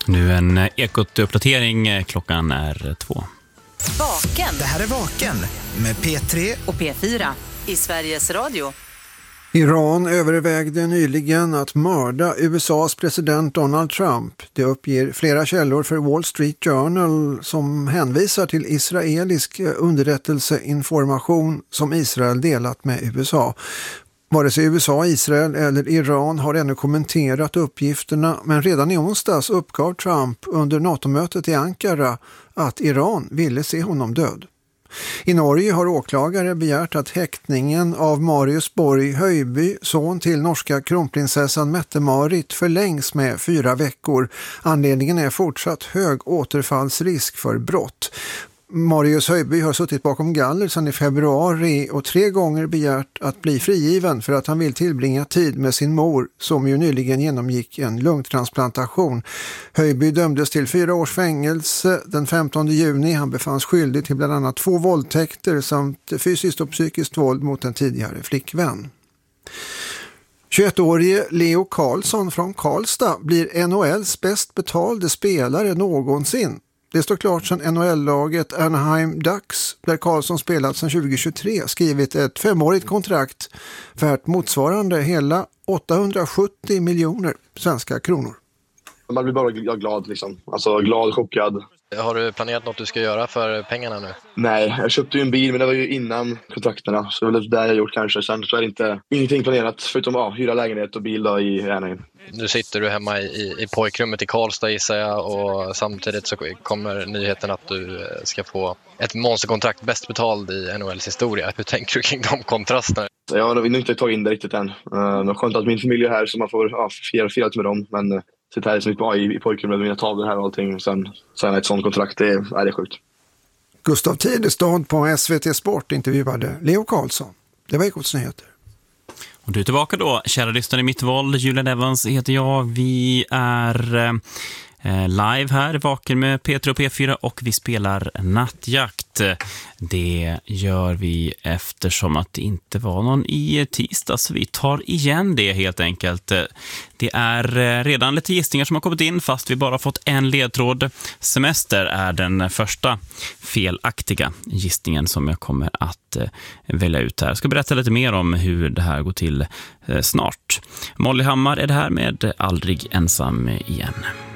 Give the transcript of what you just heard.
Nu en Ekot-uppdatering, klockan är 2. Vaken. Det här är Vaken med P3 och P4 i Sveriges Radio. Iran övervägde nyligen att mörda USAs president Donald Trump. Det uppger flera källor för Wall Street Journal som hänvisar till israelisk underrättelseinformation som Israel delat med USA. Vare sig USA, Israel eller Iran har ännu kommenterat uppgifterna, men redan i onsdags uppgav Trump under NATO-mötet i Ankara att Iran ville se honom död. I Norge har åklagare begärt att häktningen av Marius Borg Høiby, son till norska kronprinsessan Mette-Marit, förlängs med 4 veckor. Anledningen är fortsatt hög återfallsrisk för brott. Marius Høiby har suttit bakom galler sedan i februari och 3 gånger begärt att bli frigiven för att han vill tillbringa tid med sin mor som ju nyligen genomgick en lungtransplantation. Høiby dömdes till 4 års fängelse den 15 juni. Han befanns skyldig till bland annat 2 våldtäkter samt fysiskt och psykiskt våld mot en tidigare flickvän. 21-årige Leo Carlsson från Karlstad blir NHLs bäst betalde spelare någonsin. Det står klart sedan NHL-laget Anaheim Ducks, där Karlsson spelat sedan 2023, skrivit ett 5-årigt kontrakt värt motsvarande hela 870 miljoner svenska kronor. Man blir bara glad liksom. Alltså glad, chockad. Har du planerat något du ska göra för pengarna nu? Nej, jag köpte ju en bil men det var ju innan kontrakterna. Så det är det jag gjort kanske. Sen så är det ingenting planerat förutom hyra lägenhet och bil då i Anaheim. Nu sitter du hemma i pojkrummet i Karlstad gissar jag, och samtidigt så kommer nyheten att du ska få ett monsterkontrakt bäst betald i NHLs historia. Hur tänker du kring de kontrasterna? Jag har inte tagit in det riktigt än. Det är skönt att min familj är här så man får fira med dem. Men sitta här som i pojkrummet med mina tavlor här och allting. Sen ett sånt kontrakt, det är sjukt. Gustav Tidestad på SVT Sport intervjuade Leo Carlsson. Det var Ekots nyheter. Och du är tillbaka då, kära lyssnare i Mittvåld. Julian Evans heter jag. Vi är live här, Vaken med P3 och P4, och vi spelar Nattjakt. Det gör vi eftersom att det inte var någon i tisdag, så vi tar igen det helt enkelt. Det är redan lite gissningar som har kommit in, fast vi bara fått en ledtråd. Semester är den första felaktiga gissningen som jag kommer att välja ut här. Jag ska berätta lite mer om hur det här går till snart. Molly Hammar är det här med Aldrig ensam igen.